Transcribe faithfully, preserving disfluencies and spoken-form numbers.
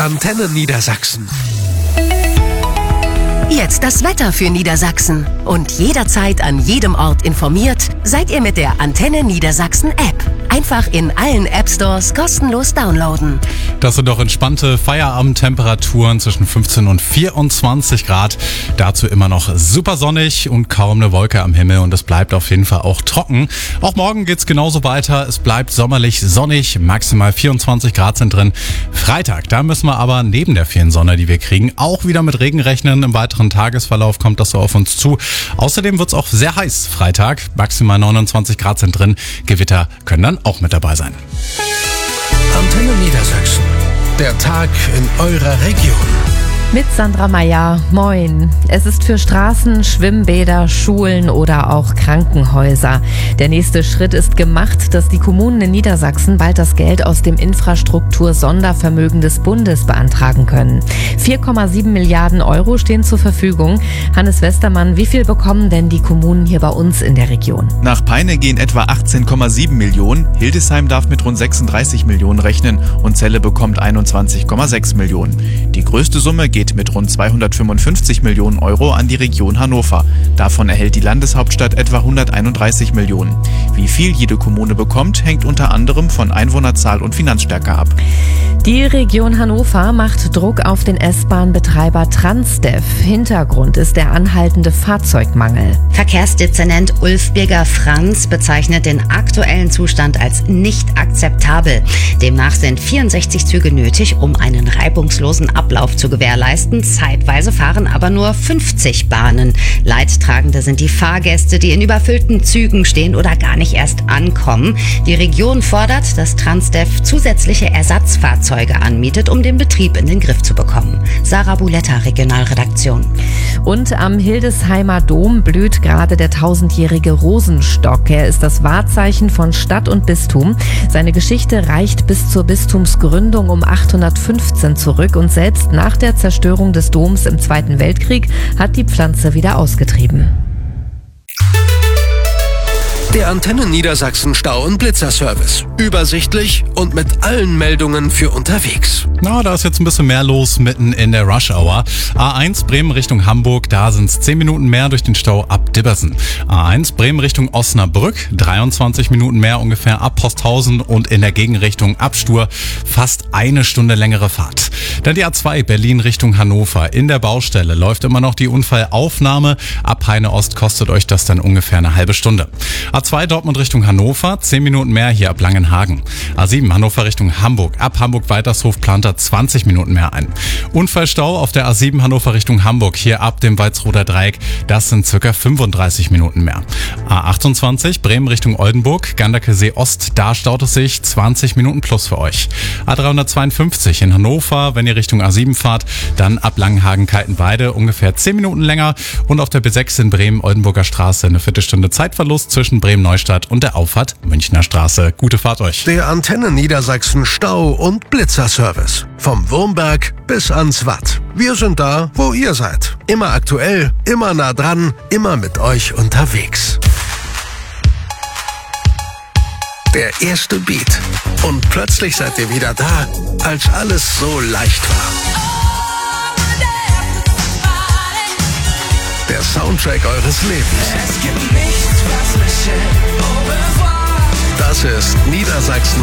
Antenne Niedersachsen. Jetzt das Wetter für Niedersachsen. Und jederzeit an jedem Ort informiert, seid ihr mit der Antenne Niedersachsen App. Einfach in allen App-Stores kostenlos downloaden. Das sind doch entspannte Feierabendtemperaturen zwischen fünfzehn und vierundzwanzig Grad. Dazu immer noch super sonnig und kaum eine Wolke am Himmel. Und es bleibt auf jeden Fall auch trocken. Auch morgen geht's genauso weiter. Es bleibt sommerlich sonnig. Maximal vierundzwanzig Grad sind drin. Freitag, da müssen wir aber neben der vielen Sonne, die wir kriegen, auch wieder mit Regen rechnen. Im weiteren Tagesverlauf kommt das so auf uns zu. Außerdem wird's auch sehr heiß. Freitag, maximal neunundzwanzig Grad sind drin. Gewitter können dann auch mit dabei sein. Antenne Niedersachsen. Der Tag in eurer Region. Mit Sandra Meyer. Moin. Es ist für Straßen, Schwimmbäder, Schulen oder auch Krankenhäuser. Der nächste Schritt ist gemacht, dass die Kommunen in Niedersachsen bald das Geld aus dem Infrastruktur-Sondervermögen des Bundes beantragen können. vier Komma sieben Milliarden Euro stehen zur Verfügung. Hannes Westermann, wie viel bekommen denn die Kommunen hier bei uns in der Region? Nach Peine gehen etwa achtzehn Komma sieben Millionen. Hildesheim darf mit rund sechsunddreißig Millionen rechnen und Celle bekommt einundzwanzig Komma sechs Millionen. Die größte Summe geht mit rund zweihundertfünfundfünfzig Millionen Euro an die Region Hannover. Davon erhält die Landeshauptstadt etwa hunderteinunddreißig Millionen. Wie viel jede Kommune bekommt, hängt unter anderem von Einwohnerzahl und Finanzstärke ab. Die Region Hannover macht Druck auf den S-Bahn-Betreiber Transdev. Hintergrund ist der anhaltende Fahrzeugmangel. Verkehrsdezernent Ulf Birger-Franz bezeichnet den aktuellen Zustand als nicht akzeptabel. Demnach sind vierundsechzig Züge nötig, um einen reibungslosen Ablauf zu gewährleisten. Zeitweise fahren aber nur fünfzig Bahnen. Leidtragende sind die Fahrgäste, die in überfüllten Zügen stehen oder gar nicht erst ankommen. Die Region fordert, dass Transdev zusätzliche Ersatzfahrzeuge anmietet, um den Betrieb in den Griff zu bekommen. Sarah Buletta, Regionalredaktion. Und am Hildesheimer Dom blüht gerade der tausendjährige Rosenstock. Er ist das Wahrzeichen von Stadt und Bistum. Seine Geschichte reicht bis zur Bistumsgründung um achthundertfünfzehn zurück und selbst nach der Zerstörung des Doms im Zweiten Weltkrieg hat die Pflanze wieder ausgetrieben. Der Antenne Niedersachsen Stau- und Blitzerservice. Übersichtlich und mit allen Meldungen für unterwegs. Na, da ist jetzt ein bisschen mehr los mitten in der Rush-Hour. A eins Bremen Richtung Hamburg, da sind es zehn Minuten mehr durch den Stau ab Dibbersen. A eins Bremen Richtung Osnabrück, dreiundzwanzig Minuten mehr ungefähr ab Posthausen und in der Gegenrichtung ab Stur fast eine Stunde längere Fahrt. Dann die A zwei Berlin Richtung Hannover. In der Baustelle läuft immer noch die Unfallaufnahme. Ab Heine Ost kostet euch das dann ungefähr eine halbe Stunde. A zwei Dortmund Richtung Hannover, zehn Minuten mehr hier ab Langenhagen. A sieben Hannover Richtung Hamburg. Ab Hamburg-Weitershof plant er zwanzig Minuten mehr ein. Unfallstau auf der A sieben Hannover Richtung Hamburg. Hier ab dem Walsroder Dreieck. Das sind circa fünfunddreißig Minuten mehr. A achtundzwanzig Bremen Richtung Oldenburg. Ganderkesee Ost. Da staut es sich zwanzig Minuten plus für euch. A dreihundertzweiundfünfzig in Hannover. Wenn ihr Richtung A sieben fahrt, dann ab Langenhagen-Kaltenweide ungefähr zehn Minuten länger. Und auf der B sechs in Bremen Oldenburger Straße eine Viertelstunde Zeitverlust zwischen Bremen Neustadt und der Auffahrt Münchner Straße. Gute Fahrt euch. Der Antenne Niedersachsen Stau- und Blitzerservice. Vom Wurmberg bis ans Watt. Wir sind da, wo ihr seid. Immer aktuell, immer nah dran, immer mit euch unterwegs. Der erste Beat. Und plötzlich seid ihr wieder da, als alles so leicht war. Der Soundtrack eures Lebens. Es gibt nichts, was mich hält. Das ist Niedersachsen